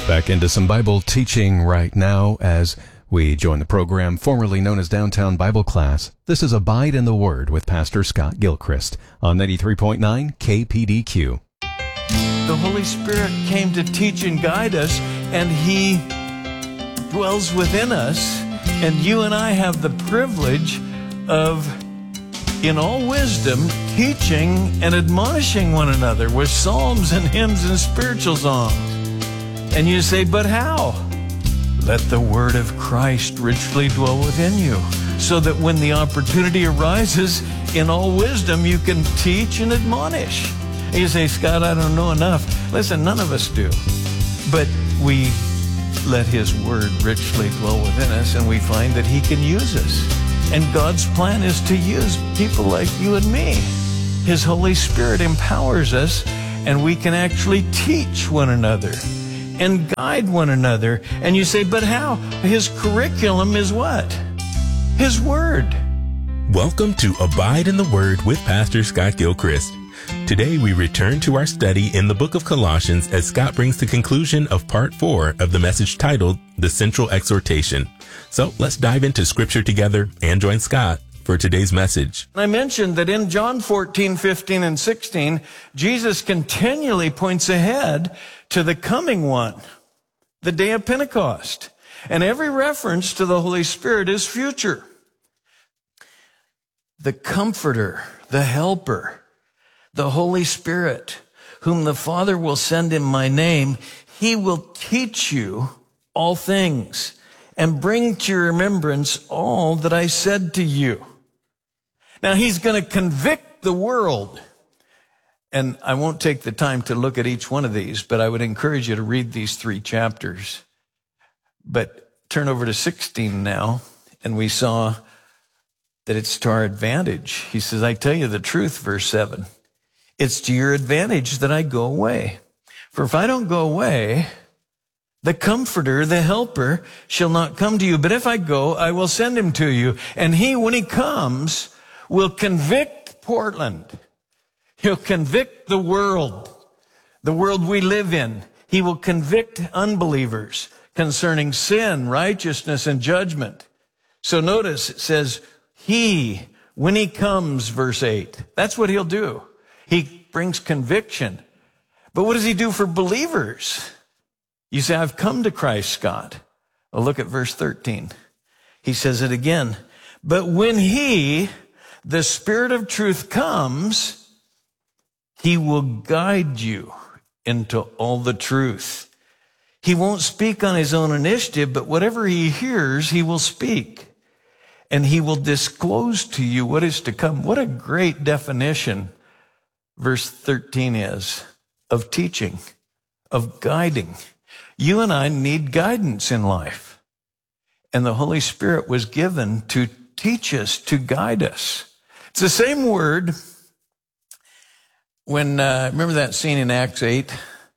Back into some Bible teaching right now as we join the program formerly known as Downtown Bible Class. This is Abide in the Word with Pastor Scott Gilchrist on 93.9 KPDQ. The Holy Spirit came to teach and guide us, and He dwells within us, and you and I have the privilege of, in all wisdom, teaching and admonishing one another with psalms and hymns and spiritual songs. And you say, but how? Let the word of Christ richly dwell within you, so that when the opportunity arises, in all wisdom, you can teach and admonish. And you say, Scott, I don't know enough. Listen, none of us do. But we let His word richly dwell within us, and we find that He can use us. And God's plan is to use people like you and me. His Holy Spirit empowers us, and we can actually teach one another and guide one another. And you say, but how? His curriculum is what? His Word. Welcome to Abide in the Word with Pastor Scott Gilchrist. Today we return to our study in the book of Colossians as Scott brings the conclusion of part 4 of the message titled, The Central Exhortation. So let's dive into Scripture together and join Scott for today's message. I mentioned that in John 14, 15, and 16, Jesus continually points ahead to the coming one, the day of Pentecost. And every reference to the Holy Spirit is future. The Comforter, the Helper, the Holy Spirit, whom the Father will send in my name, He will teach you all things and bring to your remembrance all that I said to you. Now, He's going to convict the world. And I won't take the time to look at each one of these, but I would encourage you to read these 3 chapters. But turn over to 16 now, and we saw that it's to our advantage. He says, I tell you the truth, verse 7. It's to your advantage that I go away. For if I don't go away, the Comforter, the Helper, shall not come to you. But if I go, I will send Him to you. And He, when He comes, will convict Portland. He'll convict the world we live in. He will convict unbelievers concerning sin, righteousness, and judgment. So notice it says, He, when He comes, verse 8. That's what He'll do. He brings conviction. But what does He do for believers? You say, I've come to Christ, Scott. Well, look at verse 13. He says it again. But when He, the Spirit of truth, comes, He will guide you into all the truth. He won't speak on His own initiative, but whatever He hears, He will speak. And He will disclose to you what is to come. What a great definition verse 13 is of teaching, of guiding. You and I need guidance in life. And the Holy Spirit was given to teach us, to guide us. It's the same word when, remember that scene in Acts 8?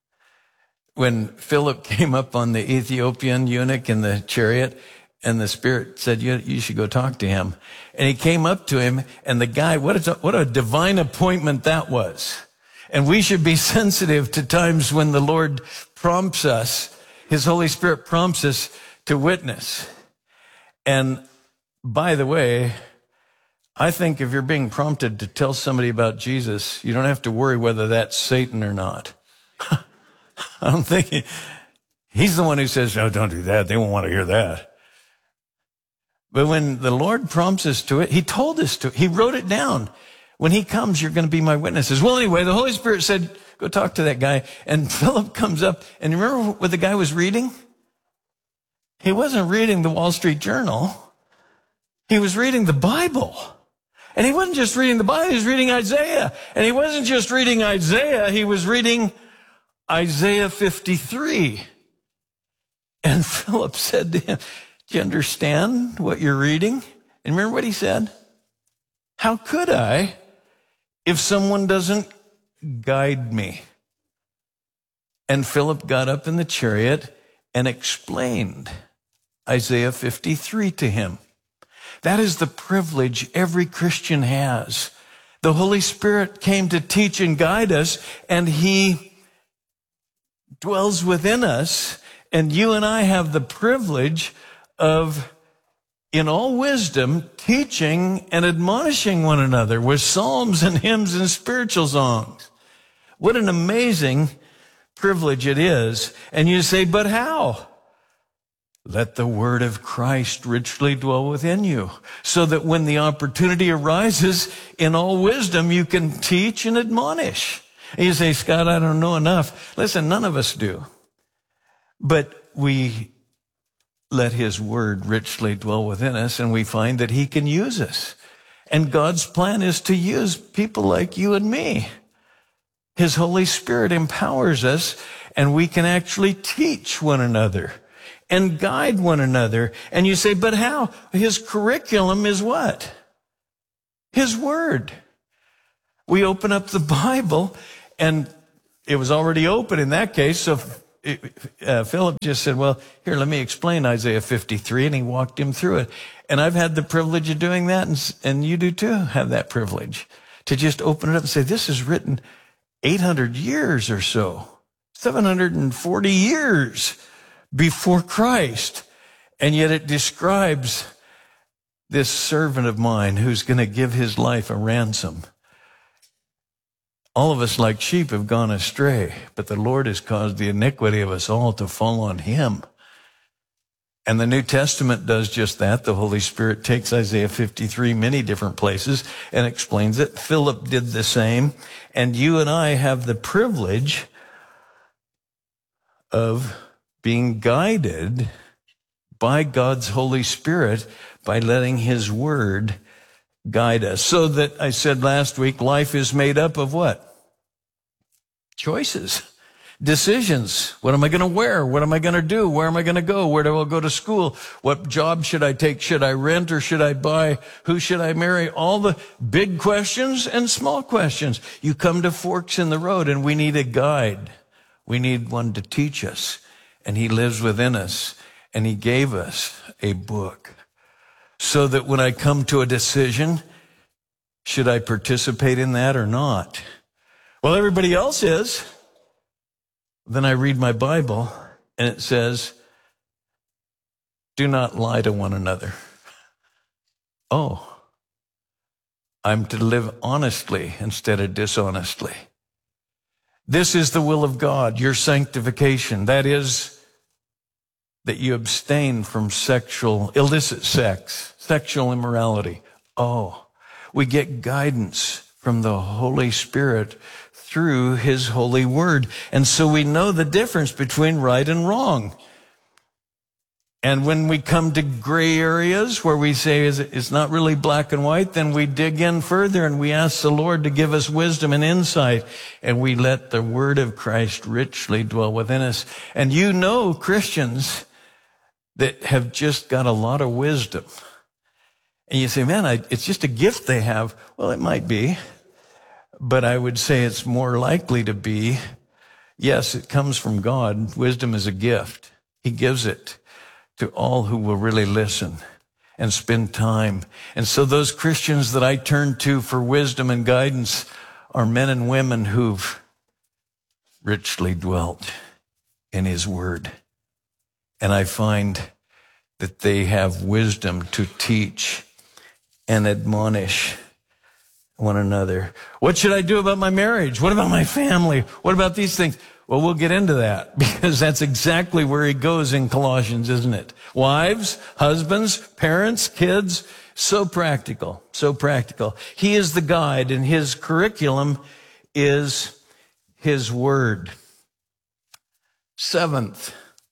When Philip came up on the Ethiopian eunuch in the chariot, and the Spirit said, you should go talk to him. And he came up to him, and the guy, what a divine appointment that was. And we should be sensitive to times when the Lord prompts us, His Holy Spirit prompts us to witness. And by the way, I think if you're being prompted to tell somebody about Jesus, you don't have to worry whether that's Satan or not. I don't think he's the one who says, no, don't do that. They won't want to hear that. But when the Lord prompts us to it, He told us to. He wrote it down. When He comes, you're going to be my witnesses. Well, anyway, the Holy Spirit said, go talk to that guy. And Philip comes up, and you remember what the guy was reading? He wasn't reading the Wall Street Journal. He was reading the Bible. And he wasn't just reading the Bible, he was reading Isaiah. And he wasn't just reading Isaiah, he was reading Isaiah 53. And Philip said to him, do you understand what you're reading? And remember what he said? How could I if someone doesn't guide me? And Philip got up in the chariot and explained Isaiah 53 to him. That is the privilege every Christian has. The Holy Spirit came to teach and guide us, and He dwells within us, And you and I have the privilege of, in all wisdom, teaching and admonishing one another with psalms and hymns and spiritual songs. What an amazing privilege it is. And you say, but how? Let the word of Christ richly dwell within you, so that when the opportunity arises, in all wisdom, you can teach and admonish. And you say, Scott, I don't know enough. Listen, none of us do. But we let his word richly dwell within us, and we find that he can use us. And God's plan is to use people like you and me. His Holy Spirit empowers us, and we can actually teach one another and guide one another. And you say, but how? His curriculum is what? His word. We open up the Bible, and it was already open in that case, so Philip just said, well, here, let me explain Isaiah 53, and he walked him through it. And I've had the privilege of doing that, and you do too have that privilege, to just open it up and say, this is written 800 years or so, 740 years before Christ, and yet it describes this servant of mine who's going to give his life a ransom. All of us like sheep have gone astray, but the Lord has caused the iniquity of us all to fall on him. And the New Testament does just that. The Holy Spirit takes Isaiah 53 many different places and explains it. Philip did the same. And you and I have the privilege of being guided by God's Holy Spirit by letting his word guide us. So that, I said last week, life is made up of what? Choices, decisions. What am I going to wear? What am I going to do? Where am I going to go? Where do I go to school? What job should I take? Should I rent or should I buy? Who should I marry? All the big questions and small questions. You come to forks in the road, and we need a guide. We need one to teach us, and he lives within us, and he gave us a book so that when I come to a decision, should I participate in that or not? Well, everybody else is. Then I read my Bible, and it says, do not lie to one another. Oh, I'm to live honestly instead of dishonestly. This is the will of God, your sanctification. That is, that you abstain from illicit sex, sexual immorality. Oh, we get guidance from the Holy Spirit through his holy word. And so we know the difference between right and wrong. And when we come to gray areas where we say it's not really black and white, then we dig in further and we ask the Lord to give us wisdom and insight. And we let the word of Christ richly dwell within us. And you know Christians that have just got a lot of wisdom. And you say, man, it's just a gift they have. Well, it might be. But I would say it's more likely to be, yes, it comes from God. Wisdom is a gift. He gives it to all who will really listen and spend time. And so those Christians that I turn to for wisdom and guidance are men and women who've richly dwelt in his word. And I find that they have wisdom to teach and admonish one another. What should I do about my marriage? What about my family? What about these things? Well, we'll get into that because that's exactly where he goes in Colossians, isn't it? Wives, husbands, parents, kids, so practical, so practical. He is the guide, and his curriculum is his word. Seventh,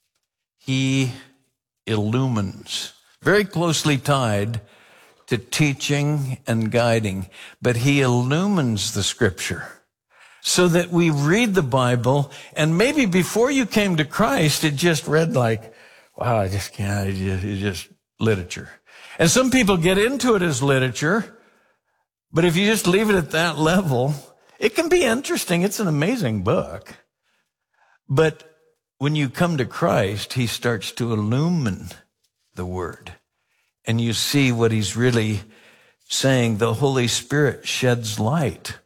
he illumines. Very closely tied to teaching and guiding, but he illumines the scripture so that we read the Bible, and maybe before you came to Christ, it just read like, wow, I just can't, it's just literature. And some people get into it as literature, but if you just leave it at that level, it can be interesting. It's an amazing book. But when you come to Christ, he starts to illumine the word. And you see what he's really saying. The Holy Spirit sheds light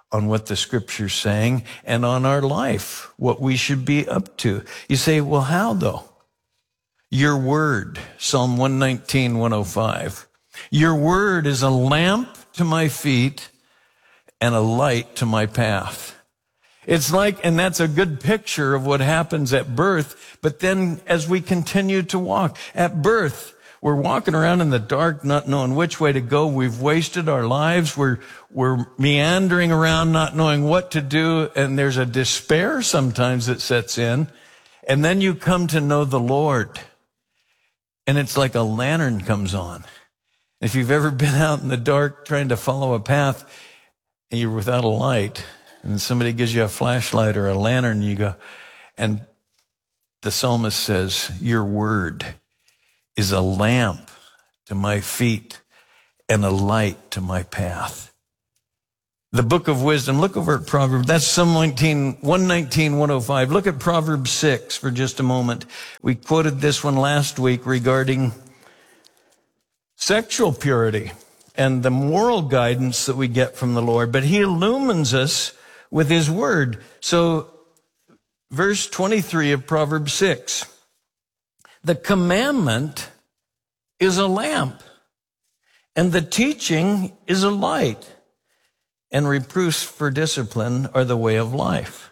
on what the Scripture's saying and on our life, what we should be up to. You say, well, how though? Your word, Psalm 119, 105. Your word is a lamp to my feet and a light to my path. It's like, and that's a good picture of what happens at birth, but then as we continue to walk, at birth, we're walking around in the dark, not knowing which way to go. We've wasted our lives. We're meandering around, not knowing what to do. And there's a despair sometimes that sets in. And then you come to know the Lord. And it's like a lantern comes on. If you've ever been out in the dark trying to follow a path and you're without a light, and somebody gives you a flashlight or a lantern, you go, and the psalmist says, your word is a lamp to my feet and a light to my path. The book of wisdom, look over at Proverbs. That's Psalm 119, 105. Look at Proverbs 6 for just a moment. We quoted this one last week regarding sexual purity and the moral guidance that we get from the Lord. But he illumines us with his word. So verse 23 of Proverbs 6. The commandment is a lamp, and the teaching is a light, and reproofs for discipline are the way of life.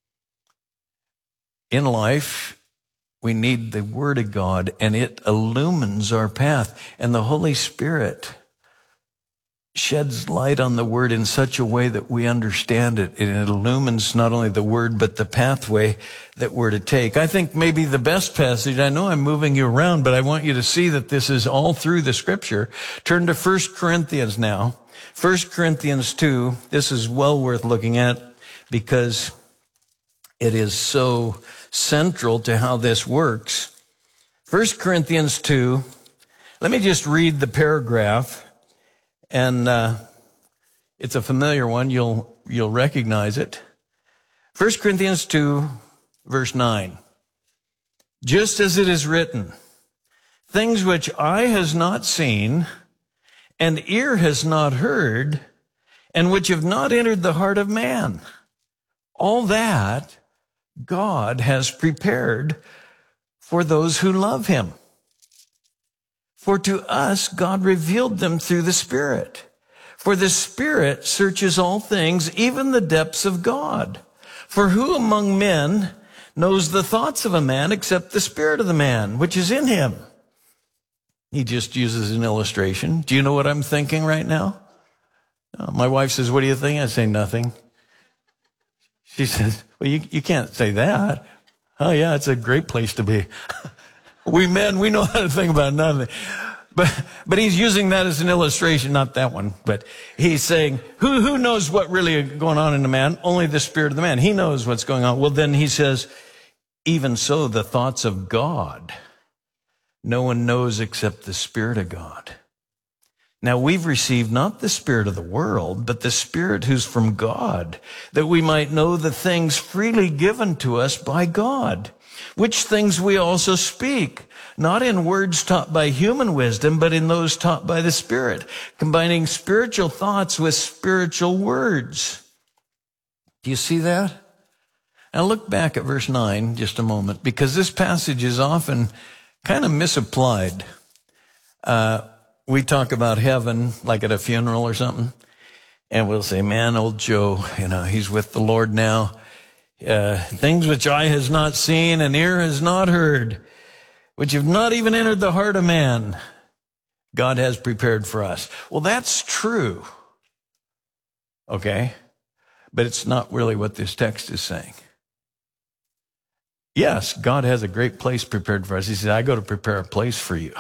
In life, we need the Word of God, and it illumines our path, and the Holy Spirit sheds light on the Word in such a way that we understand it. And it illumines not only the Word, but the pathway that we're to take. I think maybe the best passage, I know I'm moving you around, but I want you to see that this is all through the Scripture. Turn to 1 Corinthians now. 1 Corinthians 2. This is well worth looking at because it is so central to how this works. 1 Corinthians 2. Let me just read the paragraph. And it's a familiar one. You'll recognize it. 1 Corinthians 2, verse 9. Just as it is written, things which eye has not seen and ear has not heard and which have not entered the heart of man. All that God has prepared for those who love him. For to us, God revealed them through the Spirit. For the Spirit searches all things, even the depths of God. For who among men knows the thoughts of a man except the spirit of the man, which is in him? He just uses an illustration. Do you know what I'm thinking right now? My wife says, what do you think? I say, nothing. She says, well, you can't say that. Oh, yeah, it's a great place to be. We men, we know how to think about nothing. But he's using that as an illustration, not that one. But he's saying, who knows what really is going on in the man? Only the spirit of the man. He knows what's going on. Well, then he says, even so, the thoughts of God, no one knows except the Spirit of God. Now we've received not the spirit of the world, but the Spirit who's from God, that we might know the things freely given to us by God, which things we also speak, not in words taught by human wisdom, but in those taught by the Spirit, combining spiritual thoughts with spiritual words. Do you see that? Now look back at verse 9 just a moment, because this passage is often kind of misapplied. We talk about heaven like at a funeral or something, and we'll say, man, old Joe, he's with the Lord now. Things which eye has not seen and ear has not heard, which have not even entered the heart of man, God has prepared for us. Well, that's true. Okay? But it's not really what this text is saying. Yes, God has a great place prepared for us. He said, I go to prepare a place for you.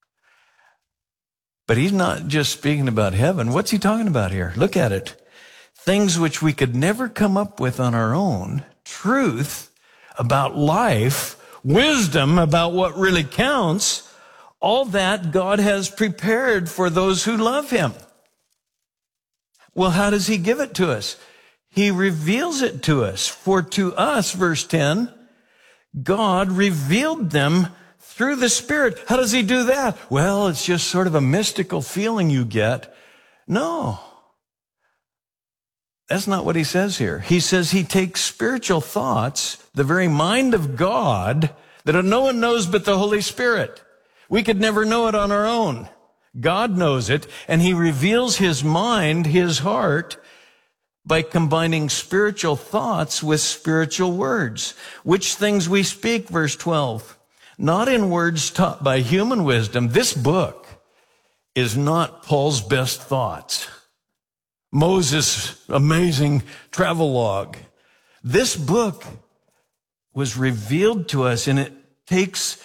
But he's not just speaking about heaven. What's he talking about here? Look at it. Things which we could never come up with on our own, truth about life, wisdom about what really counts, all that God has prepared for those who love him. Well, how does he give it to us? He reveals it to us. For to us, verse 10, God revealed them through the Spirit. How does he do that? Well, it's just sort of a mystical feeling you get. No. That's not what he says here. He says he takes spiritual thoughts, the very mind of God, that no one knows but the Holy Spirit. We could never know it on our own. God knows it, and he reveals his mind, his heart, by combining spiritual thoughts with spiritual words. Which things we speak, verse 12, not in words taught by human wisdom. This book is not Paul's best thoughts. Moses' amazing travelogue. This book was revealed to us, and it takes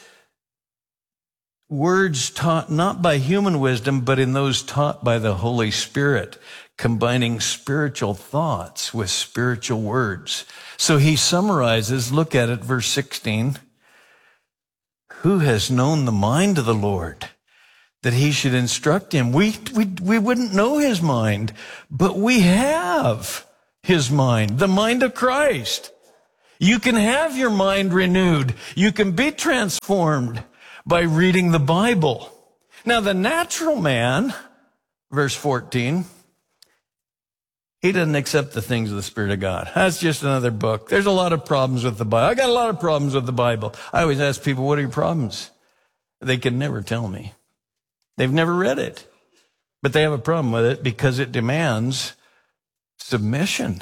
words taught not by human wisdom, but in those taught by the Holy Spirit, combining spiritual thoughts with spiritual words. So he summarizes, look at it, verse 16. Who has known the mind of the Lord, that he should instruct him? We wouldn't know his mind, but we have his mind, the mind of Christ. You can have your mind renewed. You can be transformed by reading the Bible. Now, the natural man, verse 14, he doesn't accept the things of the Spirit of God. That's just another book. There's a lot of problems with the Bible. I got a lot of problems with the Bible. I always ask people, what are your problems? They can never tell me. They've never read it. But they have a problem with it because it demands submission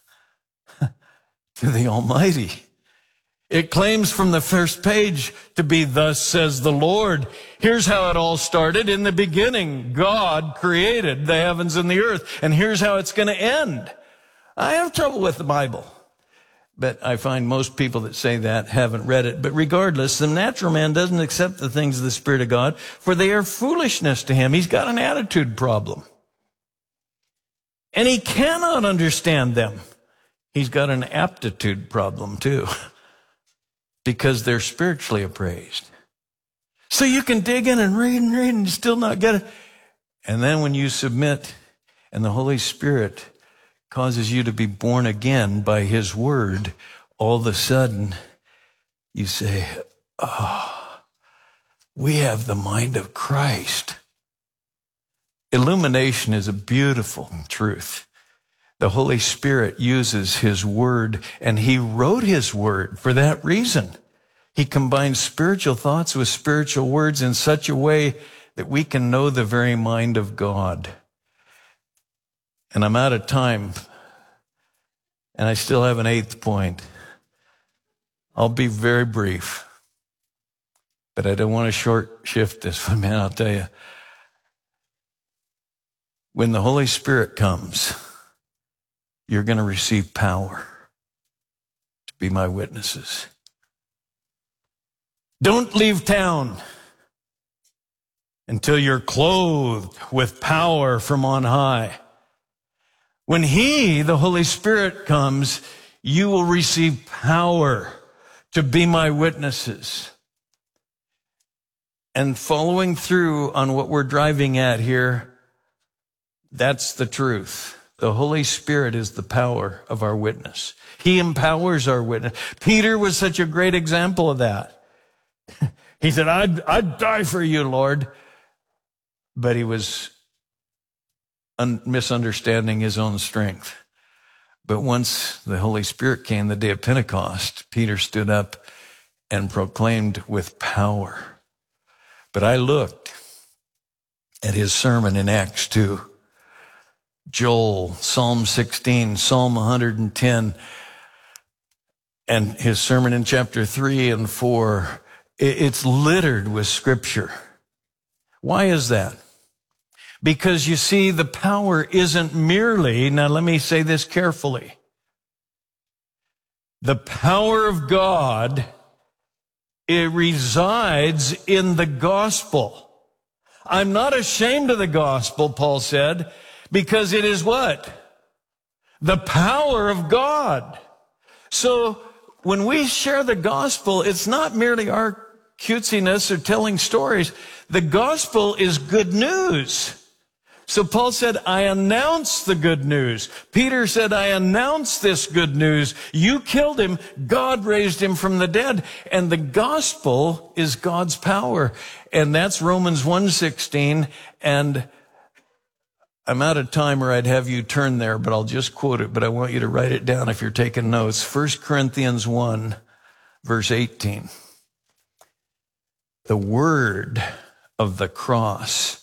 to the Almighty. It claims from the first page to be, thus says the Lord. Here's how it all started. In the beginning, God created the heavens and the earth. And here's how it's going to end. I have trouble with the Bible. But I find most people that say that haven't read it. But regardless, the natural man doesn't accept the things of the Spirit of God, for they are foolishness to him. He's got an attitude problem. And he cannot understand them. He's got an aptitude problem too, because they're spiritually appraised. So you can dig in and read and still not get it. And then when you submit and the Holy Spirit causes you to be born again by his word, all of a sudden you say, we have the mind of Christ. Illumination is a beautiful truth. The Holy Spirit uses his word, and he wrote his word for that reason. He combines spiritual thoughts with spiritual words in such a way that we can know the very mind of God. And I'm out of time, and I still have an eighth point. I'll be very brief, but I don't want to short shift this one, man. I'll tell you, when the Holy Spirit comes, you're going to receive power to be my witnesses. Don't leave town until you're clothed with power from on high. When he, the Holy Spirit, comes, you will receive power to be my witnesses. And following through on what we're driving at here, that's the truth. The Holy Spirit is the power of our witness. He empowers our witness. Peter was such a great example of that. He said, I'd die for you, Lord. But he was misunderstanding his own strength. But once the Holy Spirit came, the day of Pentecost, Peter stood up and proclaimed with power. But I looked at his sermon in Acts 2. Joel, Psalm 16, Psalm 110, and his sermon in chapter 3 and 4, it's littered with scripture. Why is that? Because you see, the power isn't merely, now let me say this carefully, the power of God, it resides in the gospel. I'm not ashamed of the gospel, Paul said, because it is what? The power of God. So when we share the gospel, it's not merely our cutesiness or telling stories. The gospel is good news. So Paul said, I announce the good news. Peter said, I announce this good news. You killed him. God raised him from the dead. And the gospel is God's power. And that's Romans 1:16. And I'm out of time or I'd have you turn there, but I'll just quote it, but I want you to write it down if you're taking notes. 1 Corinthians 1, verse 18. The word of the cross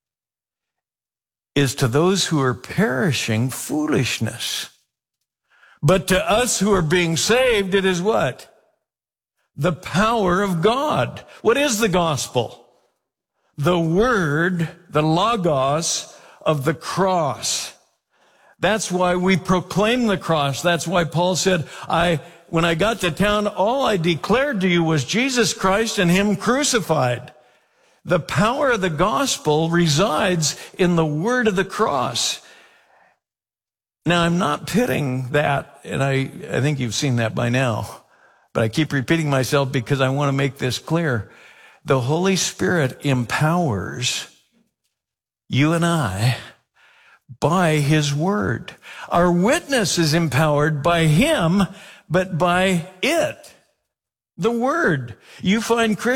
is to those who are perishing foolishness. But to us who are being saved, it is what? The power of God. What is the gospel? The word, the logos of the cross. That's why we proclaim the cross. That's why Paul said, when I got to town, all I declared to you was Jesus Christ and him crucified. The power of the gospel resides in the word of the cross. Now, I'm not pitting that, and I think you've seen that by now, but I keep repeating myself because I want to make this clear. The Holy Spirit empowers you and I by his word. Our witness is empowered by him, but by it, the word. You find Christians